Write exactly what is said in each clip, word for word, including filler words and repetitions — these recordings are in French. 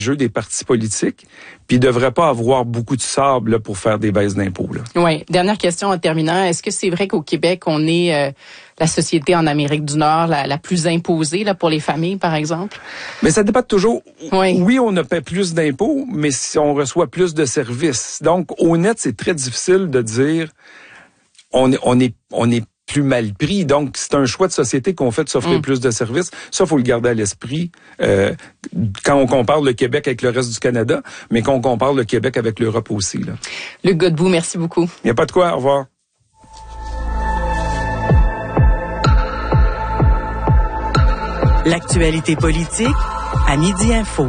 jeu des partis politiques, puis il ne devrait pas avoir beaucoup de sable là, pour faire des baisses d'impôts. Oui. Dernière question en terminant. Est-ce que c'est vrai qu'au Québec, on est euh, la société en Amérique du Nord la, la plus imposée là, pour les familles, par exemple? Mais ça dépend toujours. Oui, oui on ne paie plus d'impôts, mais si on reçoit plus de services. Donc, au net, c'est très difficile de dire on est, on est, on est plus mal pris. Donc, c'est un choix de société qu'on fait de s'offrir mm. plus de services. Ça, faut le garder à l'esprit euh, quand on compare le Québec avec le reste du Canada, mais quand on compare le Québec avec l'Europe aussi. Là. Luc Godbout, merci beaucoup. Il n'y a pas de quoi. Au revoir. L'actualité politique à Midi Info.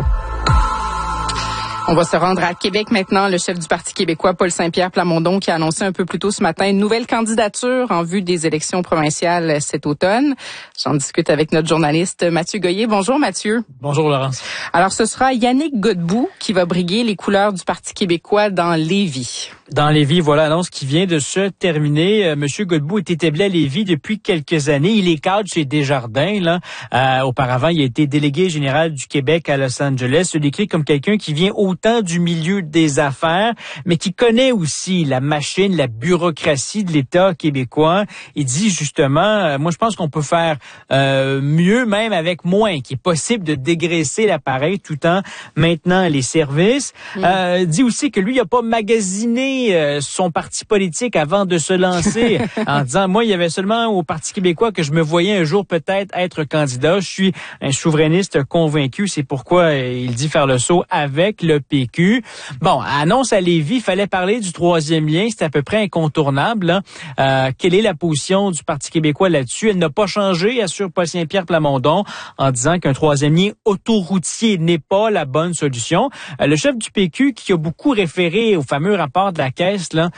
On va se rendre à Québec maintenant. Le chef du Parti québécois, Paul Saint-Pierre Plamondon, qui a annoncé un peu plus tôt ce matin une nouvelle candidature en vue des élections provinciales cet automne. J'en discute avec notre journaliste Mathieu Goyer. Bonjour Mathieu. Bonjour Laurence. Alors ce sera Yannick Godbout qui va briguer les couleurs du Parti québécois dans Lévis. Dans Lévis, voilà l'annonce qui vient de se terminer. Euh, Monsieur Godbout est établi à Lévis depuis quelques années. Il est cadre chez Desjardins. Là. Euh, auparavant, il a été délégué général du Québec à Los Angeles. Se décrit comme quelqu'un qui vient autant du milieu des affaires, mais qui connaît aussi la machine, la bureaucratie de l'État québécois. Il dit justement, euh, moi je pense qu'on peut faire euh, mieux même avec moins, qu'il est possible de dégraisser l'appareil tout en maintenant les services. Mmh. Euh, il dit aussi que lui, il n'a pas magasiné son parti politique avant de se lancer en disant, moi, il y avait seulement au Parti québécois que je me voyais un jour peut-être être candidat. Je suis un souverainiste convaincu. C'est pourquoi il dit faire le saut avec le P Q. Bon, annonce à Lévis, il fallait parler du troisième lien. C'est à peu près incontournable. Hein. Euh, quelle est la position du Parti québécois là-dessus? Elle n'a pas changé, assure Paul Saint-Pierre Plamondon, en disant qu'un troisième lien autoroutier n'est pas la bonne solution. Euh, le chef du P Q, qui a beaucoup référé au fameux rapport de la Caisse, là,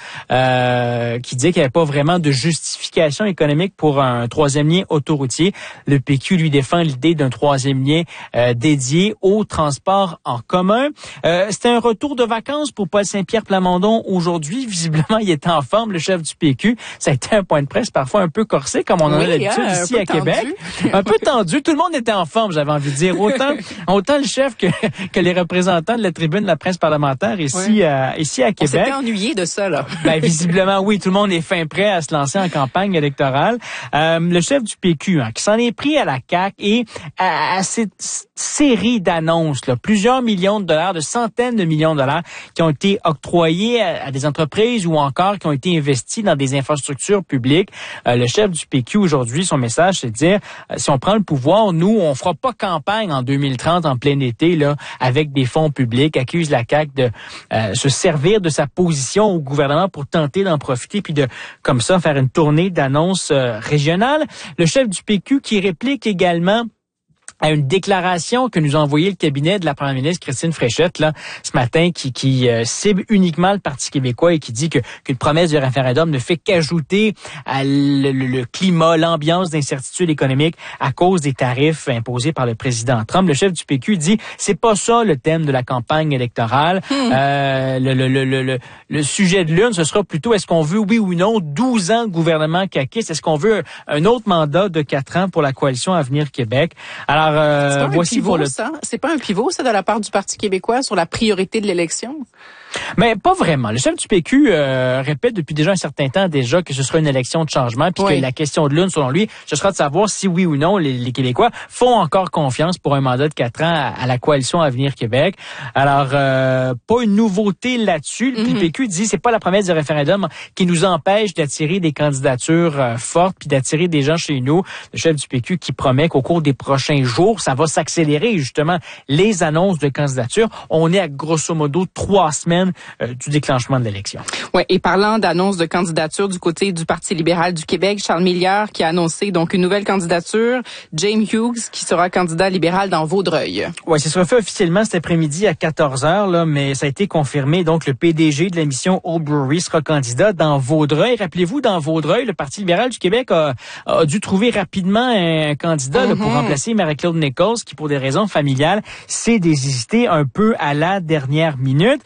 euh, qui disait qu'il n'y avait pas vraiment de justification économique pour un troisième lien autoroutier. Le P Q lui défend l'idée d'un troisième lien euh, dédié au transport en commun. Euh, c'était un retour de vacances pour Paul Saint-Pierre Plamondon aujourd'hui. Visiblement, il était en forme, le chef du P Q. Ça a été un point de presse parfois un peu corsé, comme on en oui, a l'habitude hein, ici à tendu. Québec. Un peu tendu. Tout le monde était en forme, j'avais envie de dire. Autant, autant le chef que, que les représentants de la tribune de la presse parlementaire ici, oui. à, ici à Québec. On s'était ennuyé de ça, là. Ben, visiblement, oui, tout le monde est fin prêt à se lancer en campagne électorale. Euh, le chef du P Q, hein, qui s'en est pris à la C A Q et à, à cette série d'annonces, là, plusieurs millions de dollars, de centaines de millions de dollars qui ont été octroyés à, à des entreprises ou encore qui ont été investis dans des infrastructures publiques. Euh, le chef du P Q aujourd'hui, son message, c'est de dire, euh, si on prend le pouvoir, nous, on fera pas campagne en deux mille trente en plein été, là, avec des fonds publics, accuse la C A Q de euh, se servir de sa position au gouvernement pour tenter d'en profiter puis de, comme ça, faire une tournée d'annonces euh, régionales. Le chef du P Q qui réplique également à une déclaration que nous a envoyé le cabinet de la première ministre Christine Fréchette là ce matin qui qui euh, cible uniquement le Parti québécois et qui dit que qu'une promesse de référendum ne fait qu'ajouter à le, le, le climat, l'ambiance d'incertitude économique à cause des tarifs imposés par le président Trump. Le chef du P Q dit c'est pas ça le thème de la campagne électorale. Hmm. Euh, le, le, le, le, le sujet de l'urne, ce sera plutôt est-ce qu'on veut oui ou non douze ans de gouvernement caquiste, est-ce qu'on veut un autre mandat de quatre ans pour la coalition Avenir Québec. Alors Euh, c'est pas voici un pivot, pour le... ça. C'est pas un pivot, ça, de la part du Parti québécois sur la priorité de l'élection? Mais pas vraiment. Le chef du P Q euh, répète depuis déjà un certain temps déjà que ce sera une élection de changement, puis oui. que la question de l'une, selon lui, ce sera de savoir si oui ou non les, les Québécois font encore confiance pour un mandat de quatre ans à, à la coalition Avenir Québec. Alors, euh, pas une nouveauté là-dessus. Le mm-hmm. P Q dit c'est pas la promesse du référendum qui nous empêche d'attirer des candidatures euh, fortes puis d'attirer des gens chez nous. Le chef du P Q qui promet qu'au cours des prochains jours, ça va s'accélérer justement les annonces de candidature. On est à grosso modo trois semaines Euh, du déclenchement de l'élection. Oui, et parlant d'annonce de candidature du côté du Parti libéral du Québec, Charles Milliard qui a annoncé donc une nouvelle candidature, James Hughes qui sera candidat libéral dans Vaudreuil. Oui, ça sera fait officiellement cet après-midi à quatorze heures, là, mais ça a été confirmé. Donc, le P D G de la mission Old Brewery sera candidat dans Vaudreuil. Rappelez-vous, dans Vaudreuil, le Parti libéral du Québec a, a dû trouver rapidement un candidat mm-hmm. là, pour remplacer Marie-Claude Nichols, qui, pour des raisons familiales, s'est désisté un peu à la dernière minute. Euh,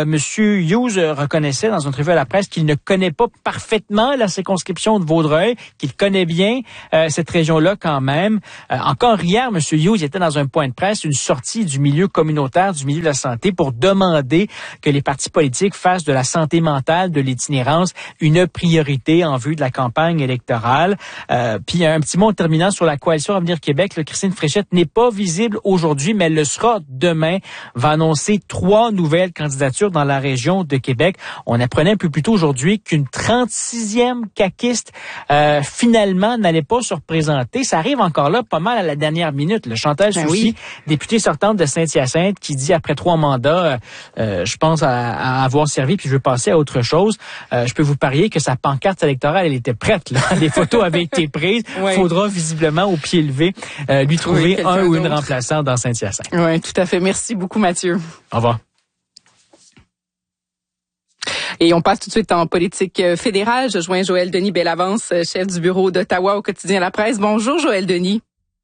euh, Monsieur Hughes reconnaissait dans une entrevue à la presse qu'il ne connaît pas parfaitement la circonscription de Vaudreuil, qu'il connaît bien euh, cette région-là quand même. Euh, encore hier, Monsieur Hughes était dans un point de presse, une sortie du milieu communautaire, du milieu de la santé, pour demander que les partis politiques fassent de la santé mentale, de l'itinérance, une priorité en vue de la campagne électorale. Euh, puis un petit mot en terminant sur la coalition Avenir Québec. Là, Christine Fréchette n'est pas visible aujourd'hui, mais elle le sera demain. Va annoncer trois nouvelles candidatures dans la région de Québec. On apprenait un peu plus tôt aujourd'hui qu'une trente-sixième caquiste euh, finalement n'allait pas se représenter. Ça arrive encore là pas mal à la dernière minute. Le Chantal ben Soucy, oui. députée sortante de Saint-Hyacinthe, qui dit après trois mandats, euh, je pense à, à avoir servi, puis je veux passer à autre chose. Euh, je peux vous parier que sa pancarte électorale, elle était prête. Là. Les photos avaient été prises. Il oui. faudra visiblement au pied levé euh, lui trouver oui, un ou une remplaçante dans Saint-Hyacinthe. Oui, tout à fait. Merci beaucoup, Mathieu. Au revoir. Et on passe tout de suite en politique fédérale. Je joins Joël Denis Bellavance, chef du bureau d'Ottawa au quotidien La Presse. Bonjour, Joël Denis.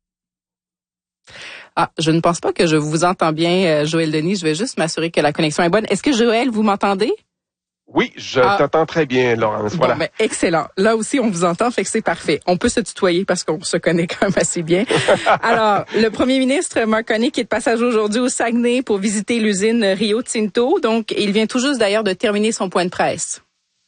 Ah, je ne pense pas que je vous entends bien, Joël Denis. Je vais juste m'assurer que la connexion est bonne. Est-ce que, Joël, vous m'entendez? Oui, je ah. t'entends très bien, Laurence. Voilà. Bon, ben, excellent. Là aussi, on vous entend, fait que c'est parfait. On peut se tutoyer parce qu'on se connaît quand même assez bien. Alors, le premier ministre Mark Carney qui est de passage aujourd'hui au Saguenay pour visiter l'usine Rio Tinto. Donc, il vient tout juste d'ailleurs de terminer son point de presse.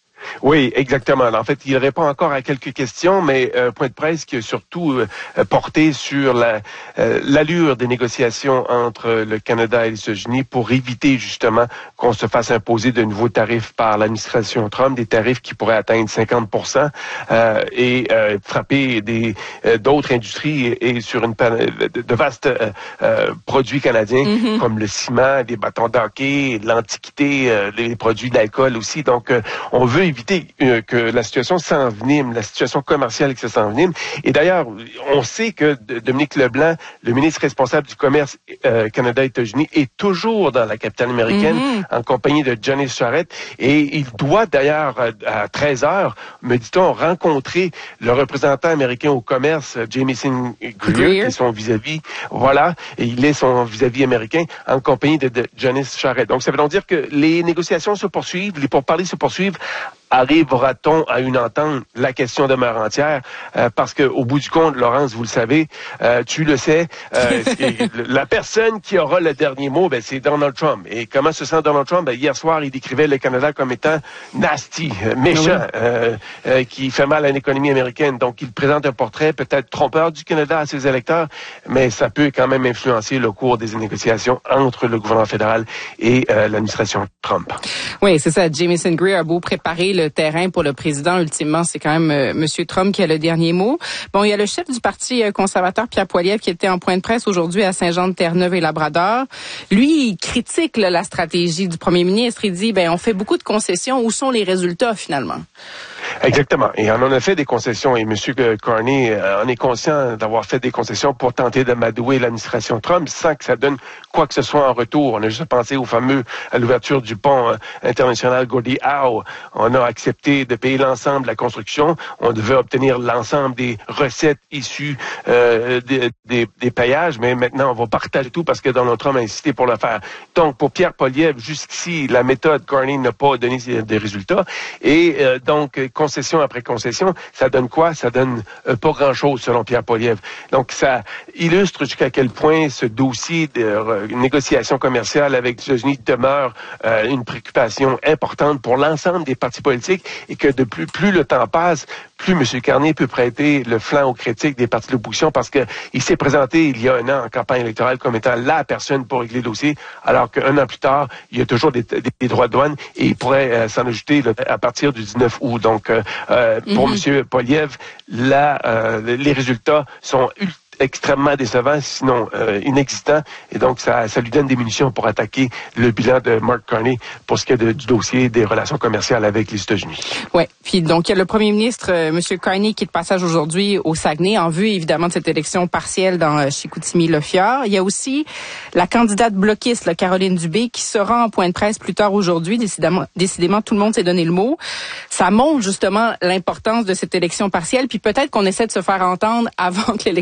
Oui, exactement. En fait, il répond encore à quelques questions, mais un euh, point de presse qui est surtout euh, porté sur la, euh, l'allure des négociations entre le Canada et les États-Unis pour éviter justement qu'on se fasse imposer de nouveaux tarifs par l'administration Trump, des tarifs qui pourraient atteindre cinquante pour cent euh, et euh, frapper des euh, d'autres industries et, et sur une de, de vastes euh, euh, produits canadiens mm-hmm. comme le ciment, les bâtons d'hockey, l'antiquité, euh, les produits d'alcool aussi. Donc, euh, on veut éviter euh, que la situation s'envenime, la situation commerciale qui s'envenime. Et d'ailleurs, on sait que Dominique Leblanc, le ministre responsable du commerce euh, Canada-États-Unis, est toujours dans la capitale américaine mm-hmm. en compagnie de Janice Charette. Et il doit d'ailleurs, à treize heures, me dit-on, rencontrer le représentant américain au commerce, Jamieson Greer, Greer. qui est son vis-à-vis. Voilà, et il est son vis-à-vis américain en compagnie de, de Janice Charette. Donc, ça veut donc dire que les négociations se poursuivent, les pourparlers se poursuivent. Arrivera-t-on à une entente? La question demeure entière, euh, parce que au bout du compte, Laurence, vous le savez, euh, tu le sais, euh, la personne qui aura le dernier mot, ben, c'est Donald Trump. Et comment se sent Donald Trump? Ben, hier soir, il décrivait le Canada comme étant nasty, méchant, oui. euh, euh, qui fait mal à l'économie américaine. Donc, il présente un portrait peut-être trompeur du Canada à ses électeurs, mais ça peut quand même influencer le cours des négociations entre le gouvernement fédéral et euh, l'administration Trump. Oui, c'est ça. Jamieson Greer a beau préparer le terrain pour le président. Ultimement, c'est quand même euh, M. Trump qui a le dernier mot. Bon, il y a le chef du Parti conservateur, Pierre Poilievre, qui était en point de presse aujourd'hui à Saint-Jean-de-Terre-Neuve et Labrador. Lui, il critique là, la stratégie du premier ministre. Il dit, ben, on fait beaucoup de concessions. Où sont les résultats, finalement? Exactement. Et on en a fait des concessions. Et M. Carney euh, en est conscient d'avoir fait des concessions pour tenter de madouer l'administration Trump sans que ça donne quoi que ce soit en retour. On a juste pensé au fameux, à l'ouverture du pont euh, international Gordie Howe. On a accepté de payer l'ensemble de la construction. On devait obtenir l'ensemble des recettes issues euh, des, des, des payages. Mais maintenant, on va partager tout parce que Donald Trump a insisté pour le faire. Donc, pour Pierre Poilievre, jusqu'ici, la méthode Carney n'a pas donné des résultats. Et euh, donc, concession après concession, ça donne quoi? Ça donne euh, pas grand-chose, selon Pierre Poilievre. Donc, ça illustre jusqu'à quel point ce dossier de euh, négociation commerciale avec les États-Unis demeure euh, une préoccupation importante pour l'ensemble des partis politiques et que de plus, plus le temps passe, plus M. Carney peut prêter le flanc aux critiques des partis de l'opposition parce que il s'est présenté il y a un an en campagne électorale comme étant la personne pour régler le dossier, alors qu'un an plus tard, il y a toujours des, des, des droits de douane et il pourrait euh, s'en ajouter là, à partir du dix-neuf août. Donc, euh, euh, pour mm-hmm. M. Poilievre, là, euh, les résultats sont ultra extrêmement décevant, sinon euh, inexistant. Et donc, ça, ça lui donne des munitions pour attaquer le bilan de Mark Carney pour ce qui est de, du dossier des relations commerciales avec les États-Unis. Oui. Puis donc, il y a le premier ministre, euh, M. Carney, qui est de passage aujourd'hui au Saguenay, en vue, évidemment, de cette élection partielle dans euh, Chicoutimi-Le-Fjord. Il y a aussi la candidate bloquiste, là, Caroline Dubé, qui sera en point de presse plus tard aujourd'hui. Décidément, décidément, tout le monde s'est donné le mot. Ça montre justement l'importance de cette élection partielle. Puis peut-être qu'on essaie de se faire entendre avant que l'élection québécoise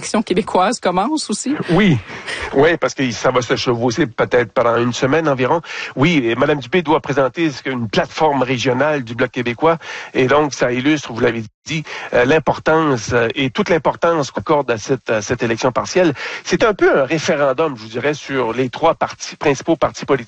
québécoise commence aussi? Oui, oui, parce que ça va se chevaucher peut-être pendant une semaine environ. Oui, et Mme Dubé doit présenter une plateforme régionale du Bloc québécois, et donc ça illustre, vous l'avez dit, euh, l'importance euh, et toute l'importance qu'on accorde à cette, à cette élection partielle. C'est un peu un référendum, je vous dirais, sur les trois partis, principaux partis politiques